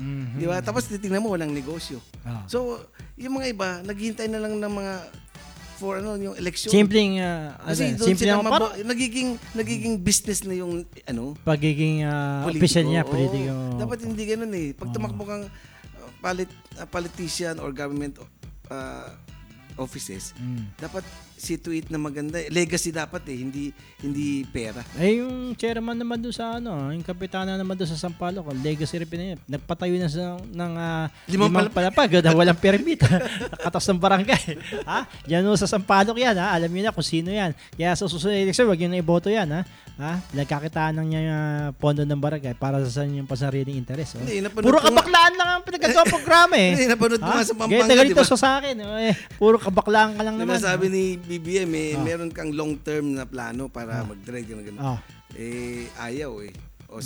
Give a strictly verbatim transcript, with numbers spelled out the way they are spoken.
Mm-hmm. Di ba? Tapos titingnan mo, walang negosyo. Ah. So, yung mga iba, naghihintay na lang ng mga for ano yung eleksyon. Simpleng, uh, Kasi ano, doon simple sila lang, mabo- parang nagiging nagiging business na yung ano pagiging uh, politiko. official niya, Oo. politiko. Dapat hindi ganoon eh. Pag Oo. tumakbo kang uh, palit, uh, politician or government uh, offices, Mm. dapat see to it na maganda. Legacy dapat eh, hindi hindi pera. Eh, yung chairman naman doon sa ano, yung kapitana naman doon sa Sampaloc, legacy rin pinay. Nagpatayo na sa ng uh, Limang limang palapag, na walang permit. Nakatas ng barangay. Ha? Yan o sa Sampaloc yan, ha? Alam niyo na kung sino yan. Kaya sa susunod na eleksyon, wag niyo na iboto yan, ha? Ha? Nagkakitaan ng niya uh, pondo ng barangay para sa yung pasariling interes. Oh. Hindi, napanood Puro ko nga- kabaklaan lang ang pinagagawa programa eh. Hindi, napanood ko Ha? nga sa Ganito Pampanga, ganito di ba? so sa akin. Eh, puro kabaklaan ka lang Diba naman. sabi ha? ni B B M eh, Ah. meron kang long term na plano para Ah. mag-direct gano'n gano'n. Ah. Eh ayaw eh.